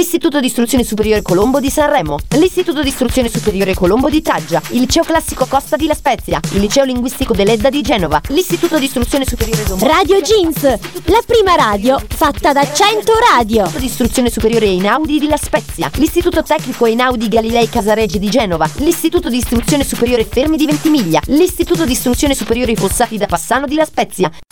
l'Istituto di Istruzione Superiore Colombo di Sanremo, l'Istituto di Istruzione Superiore Colombo di Taggia, il Liceo Classico Costa di La Spezia, il Liceo Linguistico dell'Edda di Genova, l'Istituto di Istruzione Superiore Radio Jeans, la prima radio fatta da 100 radio. l'Istituto di Istruzione Superiore Einaudi di La Spezia, l'Istituto Tecnico Einaudi Galilei Casaregi di Genova, l'Istituto di Istruzione Superiore Fermi di Ventimiglia, l'Istituto di Istruzione Superiore Fossati da Passano di La Spezia.